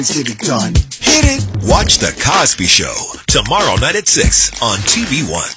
Get it done. Hit it. Watch The Cosby Show tomorrow night at 6 on TV One.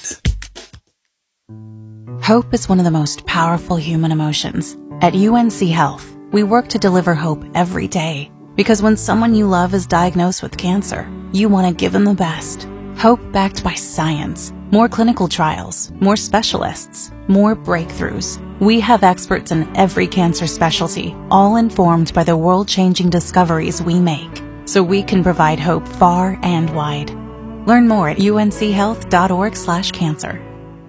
Hope is one of the most powerful human emotions. At UNC Health, we work to deliver hope every day. Because when someone you love is diagnosed with cancer, you want to give them the best. Hope backed by science. More clinical trials, more specialists, more breakthroughs. We have experts in every cancer specialty, all informed by the world-changing discoveries we make, so we can provide hope far and wide. Learn more at unchealth.org/cancer.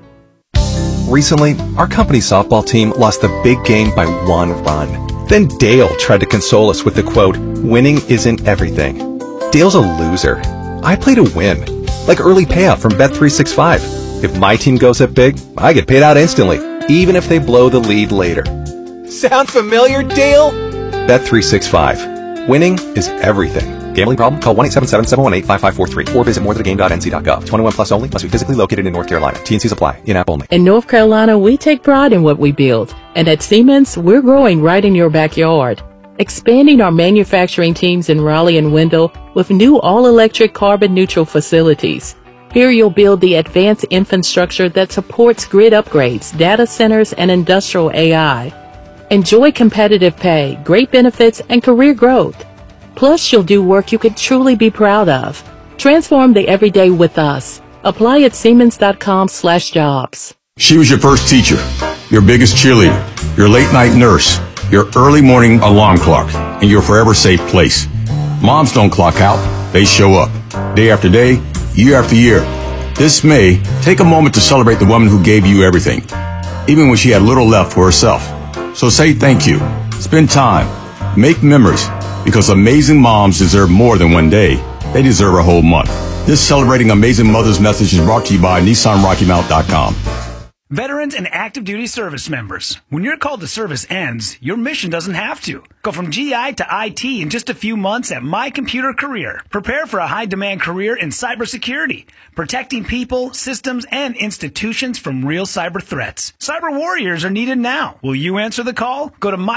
Recently, our company softball team lost the big game by 1 run. Then Dale tried to console us with the quote, "Winning isn't everything." Dale's a loser. I play to win, like early payout from Bet365. If my team goes up big, I get paid out instantly, even if they blow the lead later. Sound familiar, Dale? Bet365. Winning is everything. Gambling problem? Call 1-877-718-5543 or visit morethanagame.nc.gov. 21 plus only. Must be physically located in North Carolina. T&Cs apply. In-app only. In North Carolina, we take pride in what we build. And at Siemens, we're growing right in your backyard. Expanding our manufacturing teams in Raleigh and Wendell with new all-electric carbon-neutral facilities. Here you'll build the advanced infrastructure that supports grid upgrades, data centers, and industrial AI. Enjoy competitive pay, great benefits, and career growth. Plus, you'll do work you can truly be proud of. Transform the everyday with us. Apply at Siemens.com/jobs. She was your first teacher, your biggest cheerleader, your late night nurse, your early morning alarm clock, and your forever safe place. Moms don't clock out, they show up. Day after day, year after year. This May, take a moment to celebrate the woman who gave you everything, even when she had little left for herself. So say thank you, spend time, make memories, because amazing moms deserve more than one day. They deserve a whole month. This Celebrating Amazing Mothers message is brought to you by NissanRockyMount.com. Veterans and active duty service members, when your call to service ends, your mission doesn't have to. Go from GI to IT in just a few months at My Computer Career. Prepare for a high-demand career in cybersecurity, protecting people, systems, and institutions from real cyber threats. Cyber warriors are needed now. Will you answer the call? Go to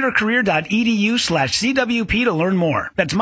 mycomputercareer.edu/CWP to learn more. That's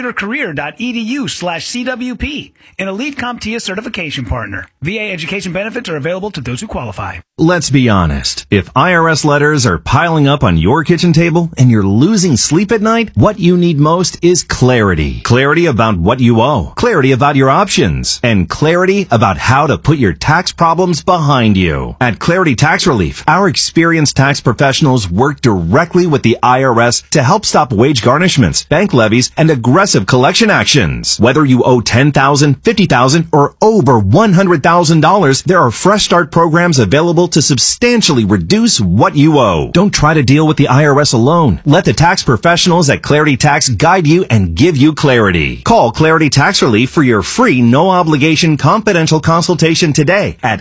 mycomputercareer.edu/CWP, an elite CompTIA certification partner. VA education benefits are available to those who qualify. Let's be honest. If IRS letters are piling up on your kitchen table and you're losing sleep at night, what you need most is clarity. Clarity about what you owe. Clarity about your options. And clarity about how to put your tax problems behind you. At Clarity Tax Relief, our experienced tax professionals work directly with the IRS to help stop wage garnishments, bank levies, and aggressive collection actions. Whether you owe $10,000, $50,000, or over $100,000, there are Fresh Start programs available to substantially reduce what you owe. Don't try to deal with the IRS alone. Let the tax professionals at Clarity Tax guide you and give you clarity. Call Clarity Tax Relief for your free, no-obligation, confidential consultation today at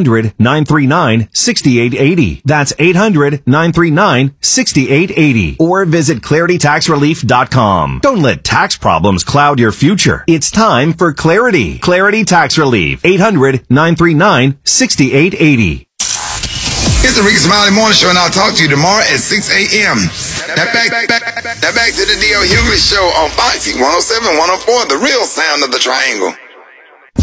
800-939-6880. That's 800-939-6880. Or visit ClarityTaxRelief.com. Don't let tax problems cloud your future. It's time for clarity. Clarity Tax Relief. 800-939-6880. It's the Ricky Smiley Morning Show, and I'll talk to you tomorrow at 6 a.m. Now back to the D.L. Hughley Show on Foxy 107, 104, the real sound of the triangle.